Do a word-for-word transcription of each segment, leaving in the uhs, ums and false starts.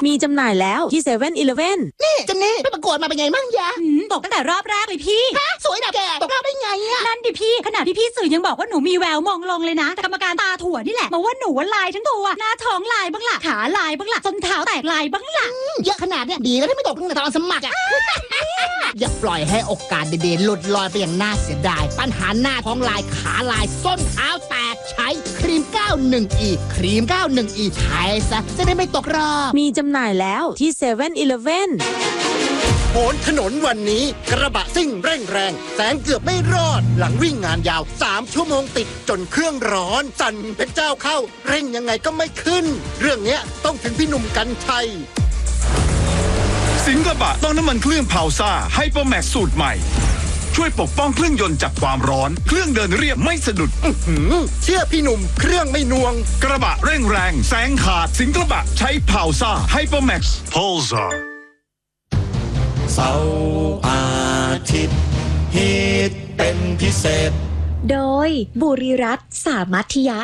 มีจำหน่ายแล้วที่เซเว่นอีเลฟเว่นนี่จันนี่ไปประกวดมาเป็นไงมั่งยะตกตั้งแต่รอบแรกเลยพี่สวยดับแกตกรอบได้ไงอะนั่นดิพี่ขนาดพี่พี่สื่อยังบอกว่าหนูมีแววมองลงเลยนะแต่กรรมการตาถั่วนี่แหละมาว่าหนูว่าลายทั้งตัวหน้าท้องลายบ้างล่ะขาลายบ้างล่ะจนเท้าแตกลายบ้างล่ะเยอะขนาดเนี้ยดีแล้วที่ไม่ตกตั้งแต่ตอนสมัครอะอย่าปล่อยให้โอกาสเด่นๆหลุดลอยไปอย่างน่าเสียดายปัญหาหน้าท้องลายขาลายส้นเท้าแตกใช้ครีม เก้าสิบ อี ครีม เก้าสิบ อี ใช้ซะจะได้ไม่ตกรอบมีจำหน่ายแล้วที่เซเว่นอีเลฟเว่นโหนถนนวันนี้กระบะซิ่งเร่งแรงแสงเกือบไม่รอดหลังวิ่งงานยาวสามชั่วโมงติดจนเครื่องร้อนสั่นเป็นเจ้าเข้าเร่งยังไงก็ไม่ขึ้นเรื่องเนี้ยต้องถึงพี่หนุ่มกรรชัยสิงกระบะต้องน้ำมันเครื่องพาวซ่าไฮเปอร์แม็กซ์สูตรใหม่ช่วยปกป้องเครื่องยนต์จากความร้อนเครื่องเดินเรียบไม่สะดุดเชื่อพี่หนุ่มเครื่องไม่นวงกระบะเร่งแรงแสงขาดสิงกระบะใช้พาวซ่าไฮเปอร์แม็กซ์พาวซ่าเสาร์อาทิตย์ฮิตเป็นพิเศษโดยบุรีรัตน์สามัคคียะ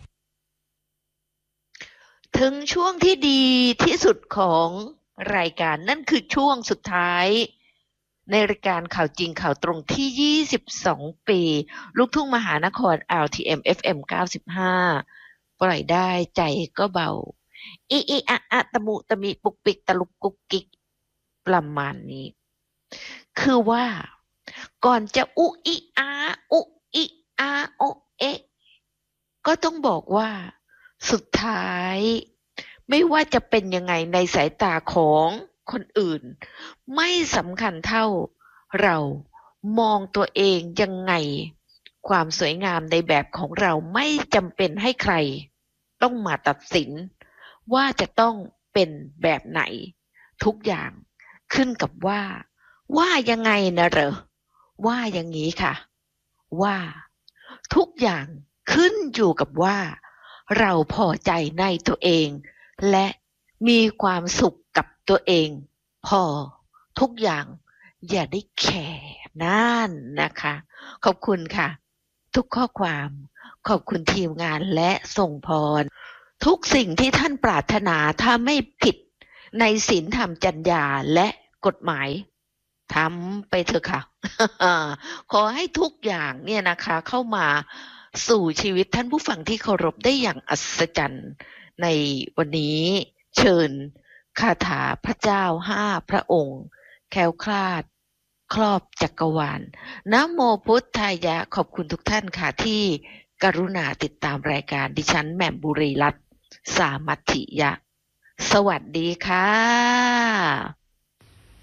ถึงช่วงที่ดีที่สุดของรายการนั่นคือช่วงสุดท้ายในรายการข่าวจริงข่าวตรงที่ยี่สิบสองปีลูกทุ่งมหานคร อาร์ ที เอ็ม เอฟ เอ็ม เก้าสิบห้าปล่อยได้ใจก็เบาอีอีอะอะตะมุตะมิปุกปิกตะลุกกุกกิกประมาณนี้คือว่าก่อนจะอุอีอาอุอีอาโอเอะก็ต้องบอกว่าสุดท้ายไม่ว่าจะเป็นยังไงในสายตาของคนอื่นไม่สำคัญเท่าเรามองตัวเองยังไงความสวยงามในแบบของเราไม่จำเป็นให้ใครต้องมาตัดสินว่าจะต้องเป็นแบบไหนทุกอย่างขึ้นกับว่าว่ายังไงนะเหรอว่าอย่างนี้ค่ะว่าทุกอย่างขึ้นอยู่กับว่าเราพอใจในตัวเองและมีความสุขกับตัวเองพอทุกอย่างอย่าได้แคร์นั่นนะคะขอบคุณค่ะทุกข้อความขอบคุณทีมงานและส่งพรทุกสิ่งที่ท่านปรารถนาถ้าไม่ผิดในศีลธรรมจรรยาและกฎหมายทำไปเถอะค่ะ ขอให้ทุกอย่างเนี่ยนะคะเข้ามาสู่ชีวิตท่านผู้ฟังที่เคารพได้อย่างอัศจรรย์ในวันนี้เชิญคาถาพระเจ้าห้าพระองค์แคล้วคลาดครอบจักรวาลนะโมพุทธายะขอบคุณทุกท่านค่ะที่กรุณาติดตามรายการดิฉันแหม่มบุรีรัตน์สามัคคียะสวัสดีค่ะ